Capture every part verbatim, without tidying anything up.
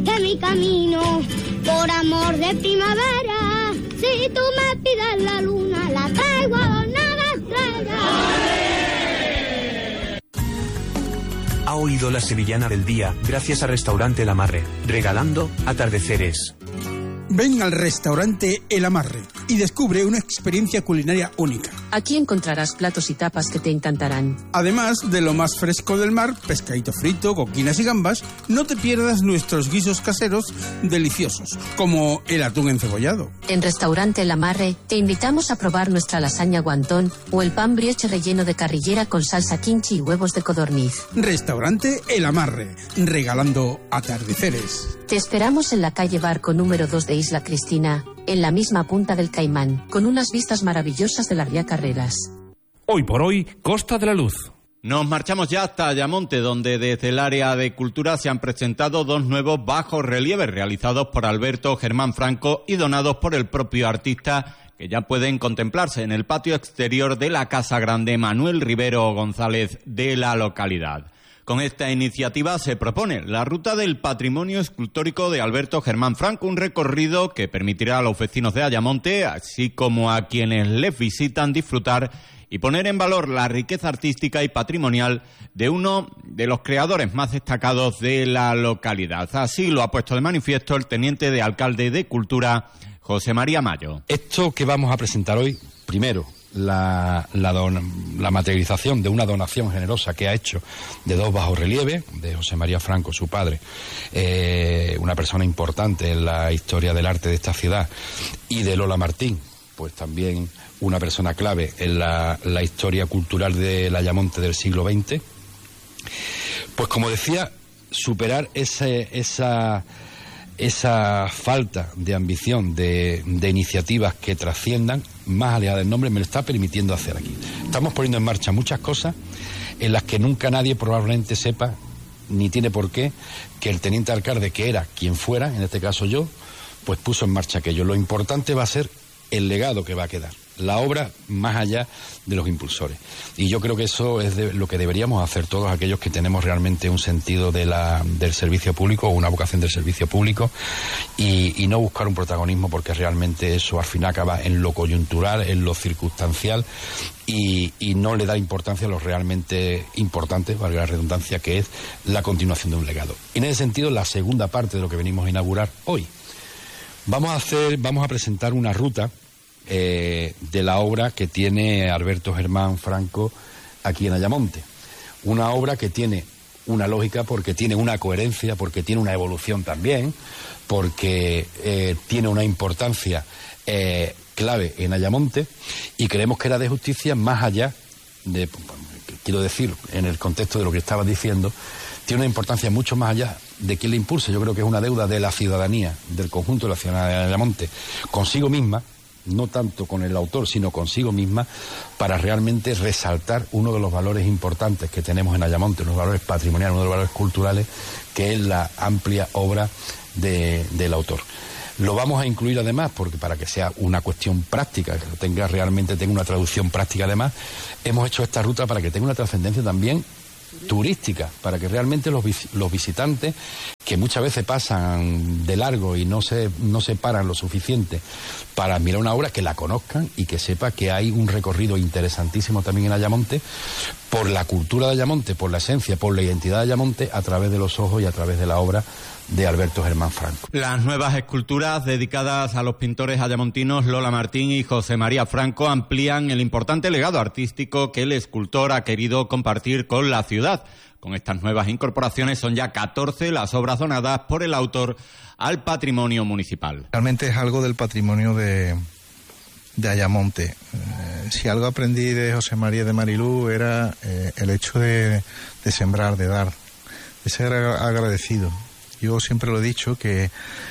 Que mi camino, por amor de primavera, si tú me pides la luna, la traigo adornada de estrellas. Ha oído la sevillana del día gracias a Restaurante El Amarre, regalando atardeceres. Ven al restaurante El Amarre y descubre una experiencia culinaria única. Aquí encontrarás platos y tapas que te encantarán. Además de lo más fresco del mar, pescadito frito, coquinas y gambas, no te pierdas nuestros guisos caseros deliciosos, como el atún encebollado. En Restaurante El Amarre te invitamos a probar nuestra lasaña guantón o el pan brioche relleno de carrillera con salsa kimchi y huevos de codorniz. Restaurante El Amarre, regalando atardeceres. Te esperamos en la calle Barco número dos de Isla Cristina, en la misma punta del Caimán, con unas vistas maravillosas de la ría Carreras. Hoy por hoy, Costa de la Luz. Nos marchamos ya hasta Ayamonte, donde desde el área de cultura se han presentado dos nuevos bajos relieves realizados por Alberto Germán Franco y donados por el propio artista, que ya pueden contemplarse en el patio exterior de la Casa Grande Manuel Rivero González de la localidad. Con esta iniciativa se propone la Ruta del Patrimonio Escultórico de Alberto Germán Franco, un recorrido que permitirá a los vecinos de Ayamonte, así como a quienes les visitan, disfrutar y poner en valor la riqueza artística y patrimonial de uno de los creadores más destacados de la localidad. Así lo ha puesto de manifiesto el teniente de alcalde de Cultura, José María Mayo. Esto que vamos a presentar hoy, primero, La, la, don, la materialización de una donación generosa que ha hecho de dos bajorrelieves, de José María Franco, su padre, eh, una persona importante en la historia del arte de esta ciudad, y de Lola Martín, pues también una persona clave en la, la historia cultural del Ayamonte del siglo veinte. Pues como decía, superar ese, esa... esa falta de ambición, de, de iniciativas que trasciendan, más allá del nombre, me lo está permitiendo hacer aquí. Estamos poniendo en marcha muchas cosas en las que nunca nadie probablemente sepa, ni tiene por qué, que el teniente alcalde, que era quien fuera, en este caso yo, pues puso en marcha aquello. Lo importante va a ser el legado que va a quedar, la obra más allá de los impulsores. Y yo creo que eso es de lo que deberíamos hacer todos aquellos que tenemos realmente un sentido de la, del servicio público, una vocación del servicio público, y, y no buscar un protagonismo, porque realmente eso al final acaba en lo coyuntural, en lo circunstancial, y, y no le da importancia a lo realmente importante, valga la redundancia, que es la continuación de un legado. Y en ese sentido, la segunda parte de lo que venimos a inaugurar hoy. Vamos a hacer, vamos a presentar una ruta Eh, de la obra que tiene Alberto Germán Franco aquí en Ayamonte. Una obra que tiene una lógica, porque tiene una coherencia, porque tiene una evolución también, porque eh, tiene una importancia eh, clave en Ayamonte, y creemos que era de justicia, más allá de, quiero decir, en el contexto de lo que estaba diciendo, tiene una importancia mucho más allá de quién le impulsa. Yo creo que es una deuda de la ciudadanía, del conjunto de la ciudadanía de Ayamonte, consigo misma, no tanto con el autor, sino consigo misma, para realmente resaltar uno de los valores importantes que tenemos en Ayamonte, unos valores patrimoniales, uno de los valores culturales, que es la amplia obra de, del autor. Lo vamos a incluir además, porque para que sea una cuestión práctica, que tenga realmente tenga una traducción práctica además, hemos hecho esta ruta para que tenga una trascendencia también turística, para que realmente los, los visitantes, que muchas veces pasan de largo y no se, no se paran lo suficiente para mirar una obra, que la conozcan y que sepa que hay un recorrido interesantísimo también en Ayamonte, por la cultura de Ayamonte, por la esencia, por la identidad de Ayamonte, a través de los ojos y a través de la obra de Alberto Germán Franco. Las nuevas esculturas dedicadas a los pintores ayamontinos Lola Martín y José María Franco amplían el importante legado artístico que el escultor ha querido compartir con la ciudad. Con estas nuevas incorporaciones son ya catorce las obras donadas por el autor al patrimonio municipal. Realmente es algo del patrimonio de, de Ayamonte. Eh, si algo aprendí de José María de Marilú era eh, el hecho de, de sembrar, de dar, de ser agradecido. Yo siempre lo he dicho, que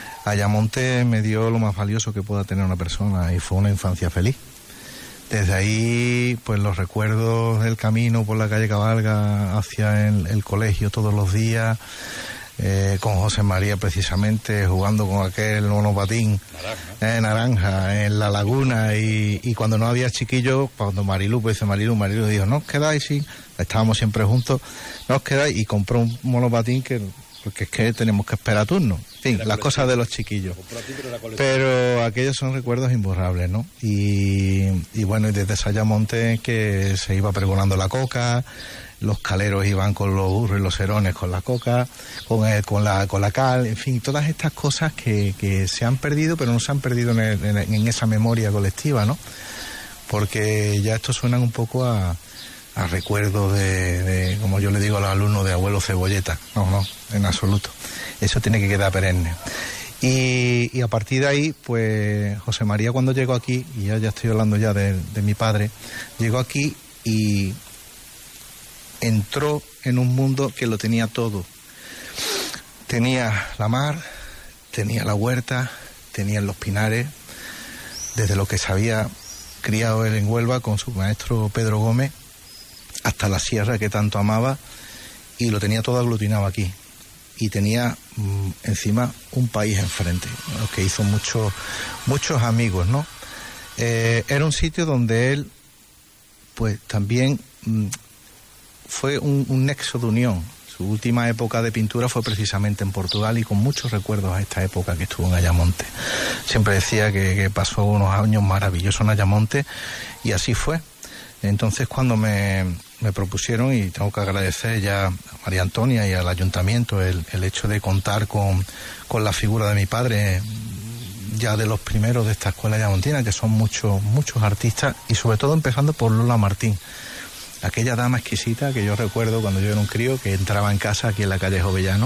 Ayamonte me dio lo más valioso que pueda tener una persona, y fue una infancia feliz. Desde ahí, pues los recuerdos del camino por la calle Cabalga hacia el, el colegio todos los días, eh, con José María precisamente, jugando con aquel monopatín naranja, eh, naranja en la laguna, y, y cuando no había chiquillos, cuando Marilú, pues dice Marilú, Marilú dijo, no os quedáis, sí, estábamos siempre juntos, no os quedáis, y compró un monopatín que porque es que tenemos que esperar turno. En fin, las cosas de los chiquillos. Pero aquellos son recuerdos imborrables, ¿no? Y, y bueno, y desde Sayamonte que se iba pregonando la coca, los caleros iban con los burros y los serones con la coca, con, el, con, la, con la cal, en fin, todas estas cosas que, que se han perdido, pero no se han perdido en, el, en, en esa memoria colectiva, ¿no? Porque ya esto suenan un poco a, a recuerdos de, de, como yo le digo a los alumnos, de abuelo cebolleta. No, no, en absoluto. Eso tiene que quedar perenne. Y, y a partir de ahí, pues José María cuando llegó aquí, y ya, ya estoy hablando ya de, de mi padre, llegó aquí y entró en un mundo que lo tenía todo. Tenía la mar, tenía la huerta, tenía los pinares, desde lo que se había criado él en Huelva con su maestro Pedro Gómez, hasta la sierra que tanto amaba, y lo tenía todo aglutinado aquí. Y tenía mmm, encima un país enfrente, ¿no? Que hizo muchos muchos amigos, ¿no? Eh, era un sitio donde él, pues también mmm, fue un, un nexo de unión. Su última época de pintura fue precisamente en Portugal y con muchos recuerdos a esta época que estuvo en Ayamonte. Siempre decía que, que pasó unos años maravillosos en Ayamonte y así fue. Entonces cuando me, me propusieron, y tengo que agradecer ya a María Antonia y al ayuntamiento el, el hecho de contar con, con la figura de mi padre, ya de los primeros de esta escuela ayamontina, que son muchos, muchos artistas, y sobre todo empezando por Lola Martín. Aquella dama exquisita que yo recuerdo cuando yo era un crío, que entraba en casa aquí en la calle Jovellano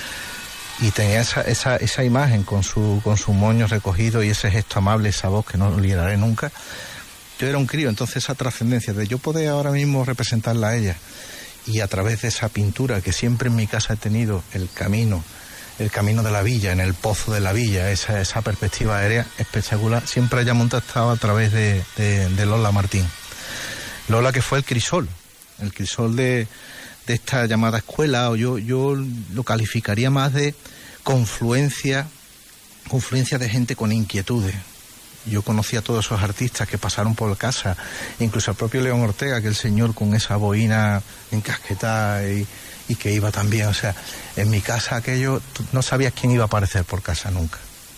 y tenía esa, esa, esa imagen con su, con su moño recogido y ese gesto amable, esa voz que no olvidaré nunca. Yo era un crío, entonces esa trascendencia de yo poder ahora mismo representarla a ella, y a través de esa pintura que siempre en mi casa he tenido, el camino, el camino de la villa, en el pozo de la villa, esa, esa perspectiva aérea espectacular, siempre Ayamonte ha estado a través de, de, de Lola Martín. Lola, que fue el crisol, el crisol de, de esta llamada escuela, o yo, yo lo calificaría más de confluencia, confluencia de gente con inquietudes. Yo conocí a todos esos artistas que pasaron por casa, incluso al propio León Ortega, que el señor con esa boina encasquetada y, y que iba también, o sea, en mi casa aquello, no sabías quién iba a aparecer por casa nunca.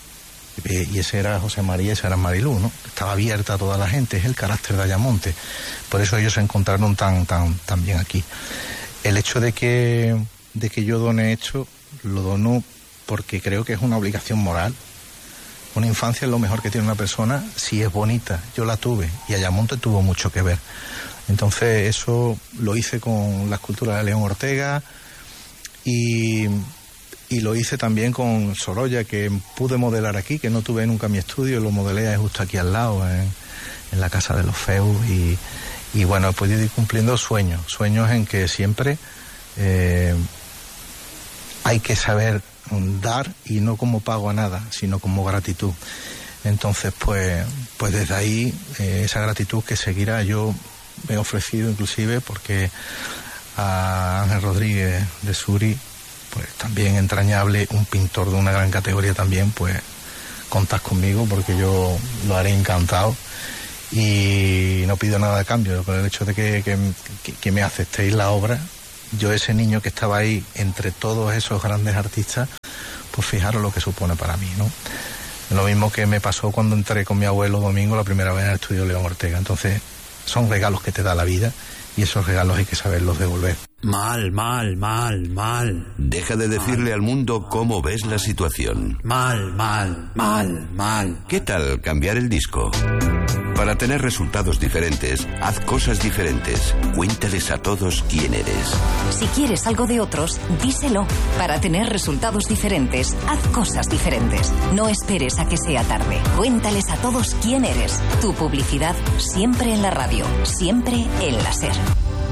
Y ese era José María, ese era Marilú, ¿no? Estaba abierta a toda la gente, es el carácter de Ayamonte. Por eso ellos se encontraron tan, tan, tan bien aquí. El hecho de que, de que yo done esto, lo dono porque creo que es una obligación moral. Una infancia es lo mejor que tiene una persona si es bonita. Yo la tuve y Ayamonte tuvo mucho que ver. Entonces eso lo hice con la escultura de León Ortega y... Y lo hice también con Sorolla, que pude modelar aquí, que no tuve nunca mi estudio, lo modelé justo aquí al lado, en, en la casa de los Feus. Y, y bueno, he podido ir cumpliendo sueños, sueños en que siempre eh, hay que saber dar, y no como pago a nada, sino como gratitud. Entonces, pues, pues desde ahí, eh, esa gratitud que seguirá, yo me he ofrecido inclusive, porque a Ángel Rodríguez de Suri, pues también entrañable, un pintor de una gran categoría también, pues contad conmigo porque yo lo haré encantado y no pido nada de cambio, por el hecho de que, que, que me aceptéis la obra. Yo, ese niño que estaba ahí entre todos esos grandes artistas, pues fijaros lo que supone para mí, ¿no? Lo mismo que me pasó cuando entré con mi abuelo Domingo la primera vez en el estudio León Ortega. Entonces son regalos que te da la vida y esos regalos hay que saberlos devolver. Mal, mal, mal, mal. Deja de decirle mal, al mundo cómo ves la situación. Mal, mal, mal, mal. ¿Qué tal cambiar el disco? Para tener resultados diferentes, haz cosas diferentes. Cuéntales a todos quién eres. Si quieres algo de otros, díselo. Para tener resultados diferentes, haz cosas diferentes. No esperes a que sea tarde. Cuéntales a todos quién eres. Tu publicidad siempre en la radio, siempre en la SER.